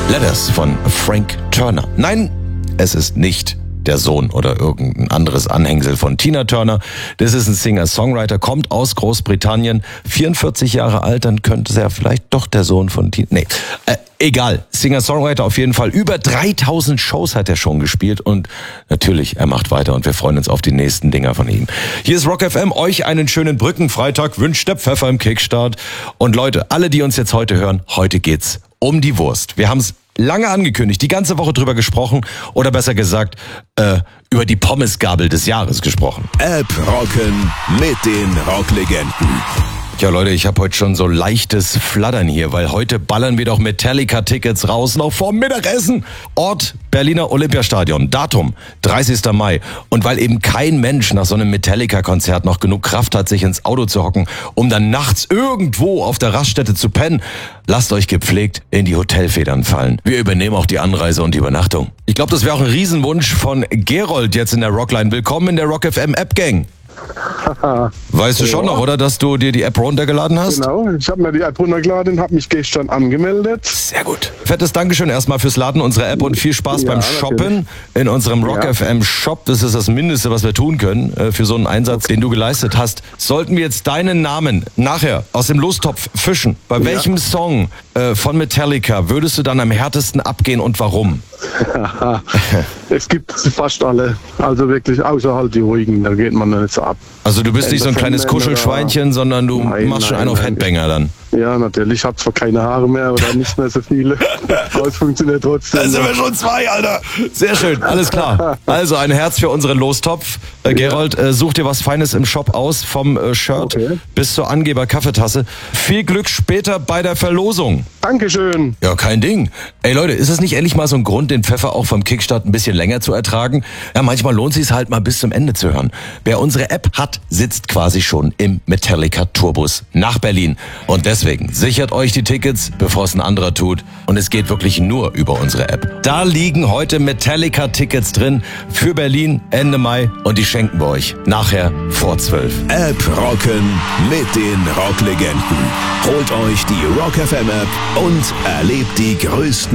Letters von Frank Turner. Nein, es ist nicht der Sohn oder irgendein anderes Anhängsel von Tina Turner. Das ist ein Singer-Songwriter, kommt aus Großbritannien, 44 Jahre alt, dann könnte es ja vielleicht doch der Sohn von Tina... Nee, egal. Singer-Songwriter auf jeden Fall. Über 3000 Shows hat er schon gespielt und natürlich, er macht weiter und wir freuen uns auf die nächsten Dinger von ihm. Hier ist Rock FM, euch einen schönen Brückenfreitag, wünscht der Pfeffer im Kickstart. Und Leute, alle, die uns jetzt heute hören, heute geht's um die Wurst. Wir haben es lange angekündigt, die ganze Woche drüber gesprochen oder besser gesagt, über die Pommesgabel des Jahres gesprochen. App rocken mit den Rocklegenden. Ja Leute, ich habe heute schon so leichtes Flattern hier, weil heute ballern wir doch Metallica-Tickets raus, noch vorm Mittagessen. Ort Berliner Olympiastadion, Datum 30. Mai. Und weil eben kein Mensch nach so einem Metallica-Konzert noch genug Kraft hat, sich ins Auto zu hocken, um dann nachts irgendwo auf der Raststätte zu pennen, lasst euch gepflegt in die Hotelfedern fallen. Wir übernehmen auch die Anreise und die Übernachtung. Ich glaube, das wäre auch ein Riesenwunsch von Gerold jetzt in der Rockline. Willkommen in der Rock FM App Gang. Weißt du schon noch, oder, dass du dir die App runtergeladen hast? Genau, ich habe mir die App runtergeladen, habe mich gestern angemeldet. Sehr gut. Fettes Dankeschön erstmal fürs Laden unserer App und viel Spaß beim Shoppen in unserem Rock FM Shop. Das ist das Mindeste, was wir tun können für so einen Einsatz, den du geleistet hast. Sollten wir jetzt deinen Namen nachher aus dem Lostopf fischen, bei welchem Song von Metallica würdest du dann am härtesten abgehen und warum? Es gibt fast alle, also wirklich außer halt die ruhigen, da geht man nicht so ab. Also du bist nicht so ein kleines Kuschelschweinchen, sondern du machst schon einen auf Headbanger dann. Ja, natürlich, ich habe zwar keine Haare mehr oder nicht mehr so viele, aber es funktioniert trotzdem. Da sind wir schon zwei, Alter. Sehr schön, alles klar. Also ein Herz für unseren Lostopf. Gerold, such dir was Feines im Shop aus, vom Shirt bis zur Angeber-Kaffeetasse. Viel Glück später bei der Verlosung. Dankeschön. Ja, kein Ding. Ey Leute, ist es nicht endlich mal so ein Grund, den Pfeffer auch vom Kickstart ein bisschen länger zu ertragen? Ja, manchmal lohnt es sich halt mal bis zum Ende zu hören. Wer unsere App hat, sitzt quasi schon im Metallica-Tourbus nach Berlin. Und deswegen sichert euch die Tickets, bevor es ein anderer tut. Und es geht wirklich nur über unsere App. Da liegen heute Metallica-Tickets drin für Berlin Ende Mai und die schenken wir euch nachher vor 12. App rocken mit den Rocklegenden. Holt euch die Rock FM App und erlebt die größten